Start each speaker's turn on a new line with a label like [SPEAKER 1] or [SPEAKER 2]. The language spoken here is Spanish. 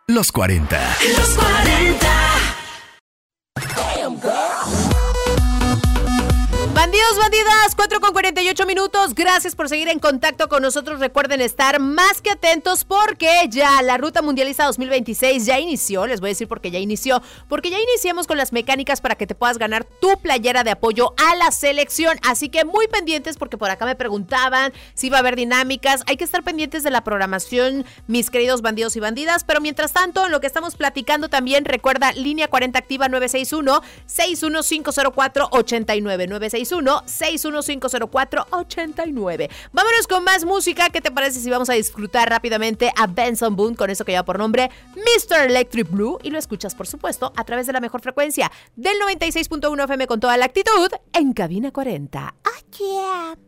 [SPEAKER 1] Los 40.
[SPEAKER 2] Los 40.
[SPEAKER 3] Bandidos, bandidas, 4:48. Gracias por seguir en contacto con nosotros. Recuerden estar más que atentos porque ya la Ruta Mundialista 2026 ya inició. Les voy a decir por qué ya inició. Porque ya iniciamos con las mecánicas para que te puedas ganar tu playera de apoyo a la selección. Así que muy pendientes porque por acá me preguntaban si iba a haber dinámicas. Hay que estar pendientes de la programación, mis queridos bandidos y bandidas. Pero mientras tanto, en lo que estamos platicando también, recuerda, línea 40 activa 961-6150489. 961-6150489. Vámonos con más música. ¿Qué te parece si vamos a disfrutar rápidamente a Benson Boone con eso que lleva por nombre Mr. Electric Blue? Y lo escuchas, por supuesto, a través de la mejor frecuencia del 96.1 FM con toda la actitud en Cabina 40. ¡Oh, yeah!